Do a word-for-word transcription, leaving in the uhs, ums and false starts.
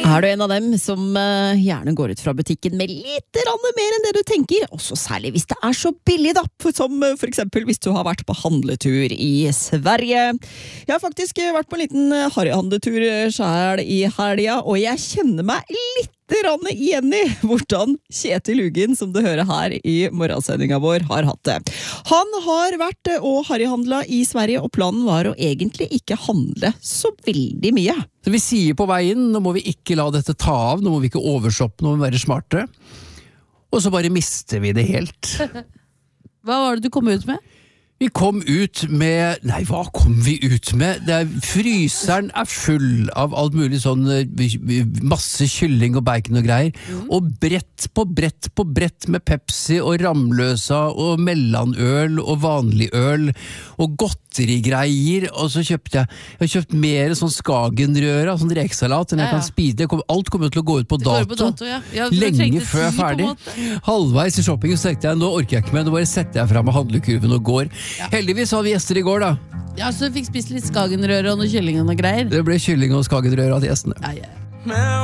Er du en av dem som uh, gjerne går ut fra butikken med litt rann mer enn det du tenker, også særlig hvis det er så billig da, som uh, for eksempel hvis du har vært på handletur i Sverige. Jeg har faktisk uh, vært på en liten uh, harryhandletur selv i helga, og jeg kjenner meg litt rann igjen i hvordan Kjetil Ugin, som du hører her i morgensendinga vår, har hatt det. Han har vært og harryhandlet i Sverige, og planen var å egentlig ikke handle så veldig mye. Så vi sier på veien, nå må vi ikke la dette ta av, nå må vi ikke overshoppe, nå må vi være smarte. Og så bare mister vi det helt. Hva var det du kom ut med? Vi kom ut med, nei hva kom vi ut med? Det er, fryseren er full av alt mulig sånn, masse kylling og bacon og greier, mm. og brett på brett på brett med Pepsi og Ramløsa og mellanøl og vanlig øl og godterigreier, og så kjøpte jeg, jeg har kjøpt mer sånn skagenrøra, sånn rekesalat enn jeg ja, ja. kan spise. Det kommer, alt kommer til å gå ut på dato, på dato ja. Ja, lenge før jeg er ferdig. Halvveis i shoppingen så tenkte jeg, nå orker jeg ikke mer, nå bare setter jeg frem med handlekurven og går. Ja. Heldigvis hadde vi gjester i går da. Ja, så vi fikk spist litt skagenrøre og noe kylling og noe greier. Det ble kylling og skagenrøre av de gjestene. Ja, ja.